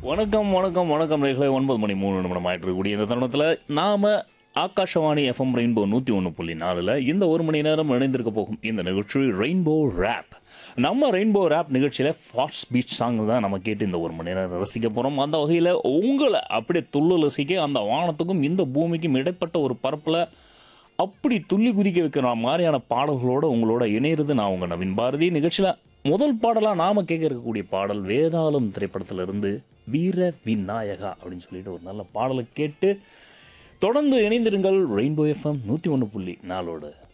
வணக்கம், வணக்கம், வணக்கம் நேயர்களே. 9 மணி 3 நிமிடம் ஆயிட்டு இருக்கக்கூடிய இந்த தருணத்தில, நாம ஆகாஷவாணி எஃப்எம் ரெயின்போ 101.4ல இந்த 1 மணி நேரம் இணைந்திருக்க போகும் இந்த நிகழ்ச்சி ரெயின்போ ரேப். நம்ம ரெயின்போ ரேப் நிகழ்ச்சியில ஃபாஸ்ட் பீட் சாங் தான் நம்ம கேட்டு இந்த 1 மணி நேரம் ரசிக்க போறோம். அந்த வகையில உங்கள அப்படியே துள்ளல் அந்த வானத்துக்கும் இந்த பூமிக்கும் இடைப்பட்ட ஒரு பரப்புல அப்படி துள்ளி குதிக்க வைக்கிற மாதிரியான பாடல்களோட உங்களோட இணையிறது நான் உங்க நவீன் பாரதி. நிகழ்ச்சியில முதல் பாடலா நாம கேட்க இருக்கக்கூடிய பாடல் வேதாளம் திரைப்படத்துல இருந்து வீர விநாயகா அப்படின்னு சொல்லிட்டு ஒரு நல்ல பாடலை கேட்டு தொடர்ந்து இணைந்திருங்கள் ரெயின்போ எஃப்எம் 101.4.